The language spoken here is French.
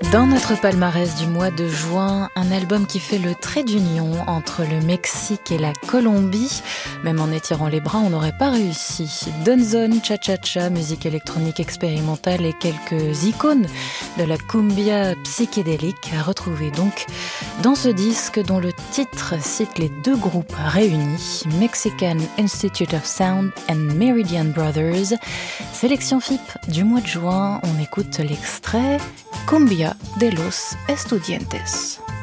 Dans notre palmarès du mois de juin, un album qui fait le trait d'union entre le Mexique et la Colombie. Même en étirant les bras, on n'aurait pas réussi. Dunzone, cha-cha-cha, musique électronique expérimentale et quelques icônes de la cumbia psychédélique à retrouver donc dans ce disque dont le titre cite les deux groupes réunis, Mexican Institute of Sound and Meridian Brothers. Sélection FIP du mois de juin, on écoute l'extrait Cumbia de los Estudiantes.